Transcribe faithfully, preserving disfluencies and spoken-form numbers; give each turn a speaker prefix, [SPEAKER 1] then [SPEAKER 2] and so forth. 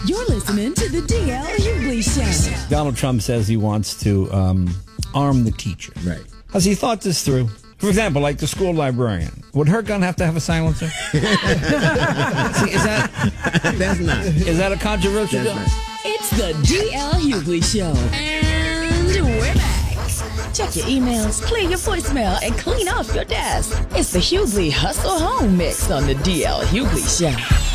[SPEAKER 1] You're listening to the D L Hughley Show.
[SPEAKER 2] Donald Trump says he wants to um, arm the teacher.
[SPEAKER 3] Right.
[SPEAKER 2] Has he thought this through? For example, like the school librarian. Would her gun have to have a silencer? See, is that
[SPEAKER 3] That's not.
[SPEAKER 2] is that a controversial
[SPEAKER 3] That's
[SPEAKER 2] gun?
[SPEAKER 3] not.
[SPEAKER 1] It's the D L Hughley Show. And we're back. Check your emails, clear your voicemail, and clean off your desk. It's the Hughley Hustle Home Mix on the D L Hughley Show.